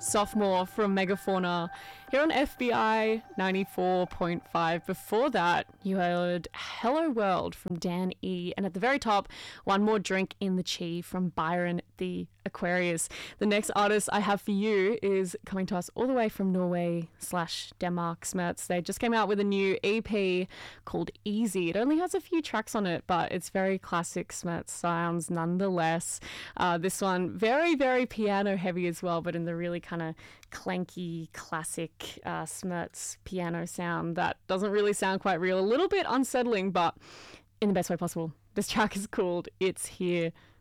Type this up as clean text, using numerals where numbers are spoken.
Sophomore from Megafauna here on FBI 94.5. Before that, you heard Hello World from Dan E. And at the very top, One More Drink in the Chi from Byron the Aquarius. The next artist I have for you is coming to us all the way from Norway/Denmark, Smerts. They just came out with a new EP called Easy. It only has a few tracks on it, but it's very classic Smerts sounds nonetheless. This one, very, very piano heavy as well, but in the really kind of clanky, classic Smerts piano sound that doesn't really sound quite real. A little bit unsettling, but in the best way possible. This track is called It's Here.